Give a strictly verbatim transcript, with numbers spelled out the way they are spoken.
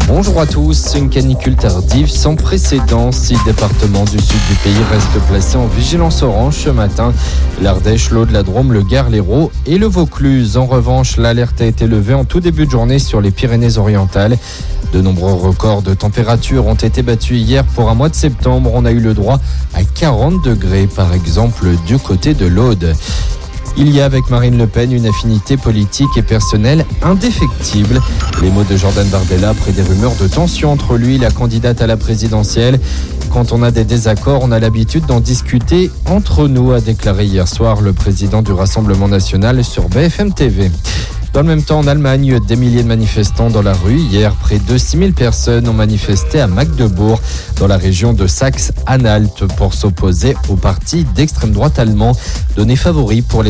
Bonjour à tous, une canicule tardive sans précédent. Six départements du sud du pays restent placés en vigilance orange ce matin. L'Ardèche, l'Aude, la Drôme, le Gard, l'Hérault et le Vaucluse. En revanche, l'alerte a été levée en tout début de journée sur les Pyrénées-Orientales. De nombreux records de température ont été battus hier. Pour un mois de septembre, on a eu le droit à quarante degrés, par exemple, du côté de l'Aude. Il y a avec Marine Le Pen une affinité politique et personnelle indéfectible. Les mots de Jordan Bardella après des rumeurs de tension entre lui et la candidate à la présidentielle. Quand on a des désaccords, on a l'habitude d'en discuter entre nous, a déclaré hier soir le président du Rassemblement national sur B F M T V. Dans le même temps, en Allemagne, des milliers de manifestants dans la rue. Hier, près de six mille personnes ont manifesté à Magdebourg, dans la région de Saxe-Anhalt, pour s'opposer au parti d'extrême droite allemand, donné favori pour les